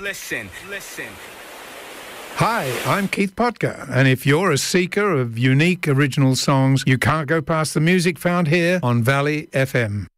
Hi, I'm Keith Potker, and if you're a seeker of unique original songs, you can't go past the music found here on Valley FM.